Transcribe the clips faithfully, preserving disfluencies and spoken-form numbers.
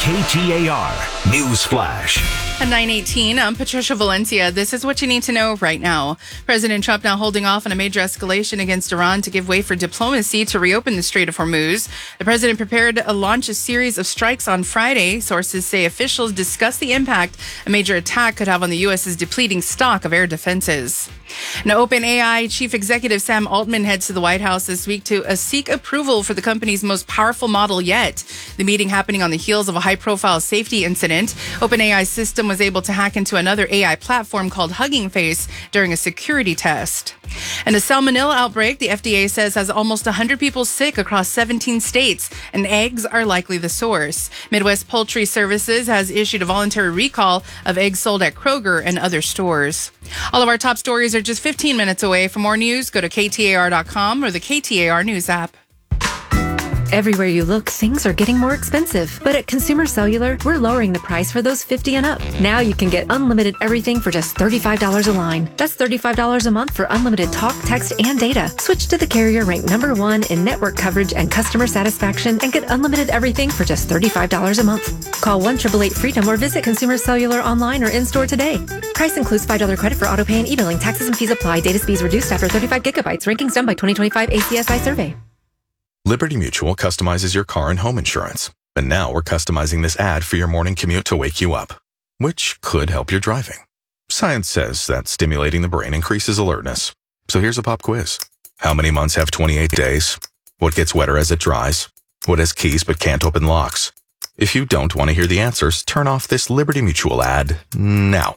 K T A R News Flash. At nine eighteen, I'm Patricia Valencia. This is what you need to know right now. President Trump now holding off on a major escalation against Iran to give way for diplomacy to reopen the Strait of Hormuz. The president prepared to launch a series of strikes on Friday. Sources say officials discussed the impact a major attack could have on the U S's depleting stock of air defenses. Now, OpenAI chief executive Sam Altman heads to the White House this week to uh, seek approval for the company's most powerful model yet. The meeting happening on the heels of a high-profile safety incident. OpenAI's system was able to hack into another A I platform called Hugging Face during a security test. And a salmonella outbreak, the F D A says, has almost one hundred people sick across seventeen states, and eggs are likely the source. Midwest Poultry Services has issued a voluntary recall of eggs sold at Kroger and other stores. All of our top stories are just fifteen minutes away. For more news, go to K T A R dot com or the K T A R News app. Everywhere you look, things are getting more expensive. But at Consumer Cellular, we're lowering the price for those fifty and up. Now you can get unlimited everything for just thirty-five dollars a line. That's thirty-five dollars a month for unlimited talk, text, and data. Switch to the carrier ranked number one in network coverage and customer satisfaction and get unlimited everything for just thirty-five dollars a month. Call one eight eight eight freedom or visit Consumer Cellular online or in-store today. Price includes five dollars credit for auto-pay and e-billing. Taxes and fees apply. Data speeds reduced after thirty-five gigabytes. Rankings done by twenty twenty-five A C S I survey. Liberty Mutual customizes your car and home insurance. And now we're customizing this ad for your morning commute to wake you up, which could help your driving. Science says that stimulating the brain increases alertness. So here's a pop quiz. How many months have twenty-eight days? What gets wetter as it dries? What has keys but can't open locks? If you don't want to hear the answers, turn off this Liberty Mutual ad now.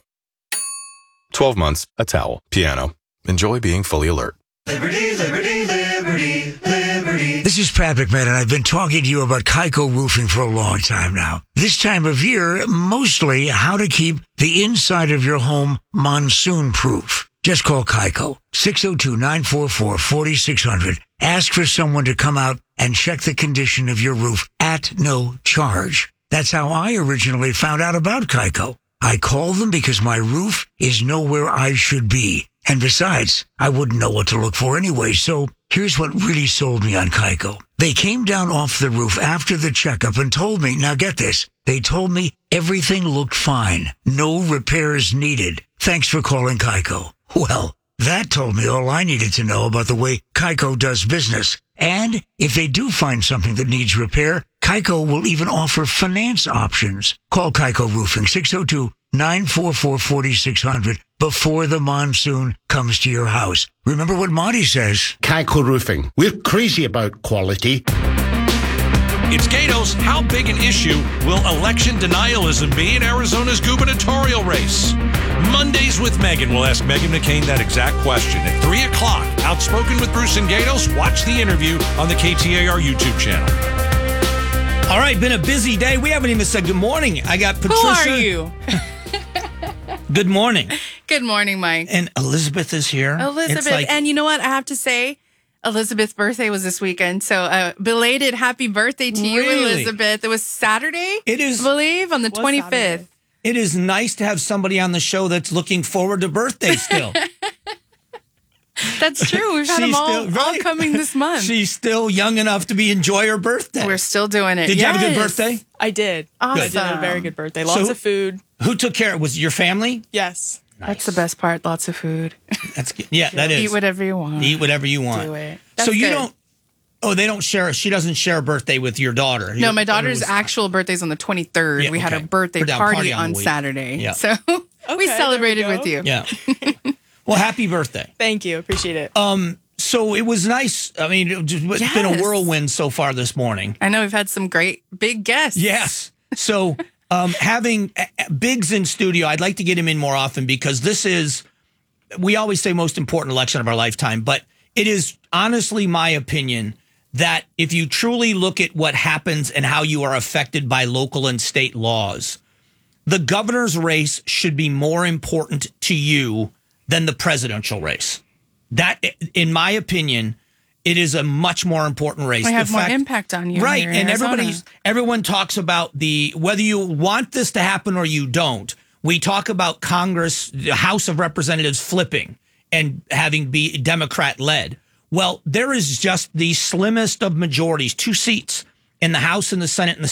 twelve months, a towel, piano. Enjoy being fully alert. Liberty, liberty, liberty, liberty. This is Pat McMahon, and I've been talking to you about Kaiko Roofing for a long time now. This time of year, mostly how to keep the inside of your home monsoon-proof. Just call Kaiko, six oh two, nine four four, four six zero zero. Ask for someone to come out and check the condition of your roof at no charge. That's how I originally found out about Kaiko. I called them because my roof is nowhere I should be. And besides, I wouldn't know what to look for anyway, so here's what really sold me on Kaiko. They came down off the roof after the checkup and told me, now get this, they told me everything looked fine. No repairs needed. Thanks for calling Kaiko. Well, that told me all I needed to know about the way Kaiko does business. And if they do find something that needs repair, Kaiko will even offer finance options. Call Kaiko Roofing, six oh two, nine four four, four six zero zero, before the monsoon comes to your house. Remember what Monty says. Kaiko Roofing. We're crazy about quality. It's Gatos. How big an issue will election denialism be in Arizona's gubernatorial race? Mondays with Megan. We'll ask Meghan McCain that exact question at three o'clock. Outspoken with Bruce and Gatos. Watch the interview on the K T A R YouTube channel. All right, been a busy day. We haven't even said good morning. I got Patricia. Who are you? Good morning. Good morning, Mike. And Elizabeth is here. Elizabeth. Like, and you know what? I have to say, Elizabeth's birthday was this weekend. So uh, belated happy birthday to you, really? Elizabeth. It was Saturday, it is, I believe, on the twenty-fifth. Saturday. It is nice to have somebody on the show that's looking forward to birthdays still. That's true. We've had them all, still, right? all coming this month. She's still young enough to be enjoy her birthday. We're still doing it. Did yes. you have a good birthday? I did. Awesome. I did have a very good birthday. Lots so, of food. Who took care of it? Was it your family? Yes. Nice. That's the best part. Lots of food. That's good. Yeah, that is. Eat whatever you want. Eat whatever you want. Do it. That's so you good. don't. Oh, they don't share. She doesn't share a birthday with your daughter. No, my daughter's was, actual birthday's on the twenty-third. Yeah, we okay. had a birthday party, party on, on Saturday. Yeah. So okay, we celebrated we with you. Yeah. Well, happy birthday. Thank you. Appreciate it. Um. So it was nice. I mean, it's yes. been a whirlwind so far this morning. I know we've had some great big guests. Yes. So um, having Biggs in studio, I'd like to get him in more often because this is, we always say most important election of our lifetime, but it is honestly my opinion that if you truly look at what happens and how you are affected by local and state laws, the governor's race should be more important to you than the presidential race. That, in my opinion, it is a much more important race. We have the more fact, impact on you. Right. And Arizona. everybody's, everyone talks about the, whether you want this to happen or you don't, we talk about Congress, the House of Representatives flipping and having be Democrat led. Well, there is just the slimmest of majorities, two seats in the House and the Senate and the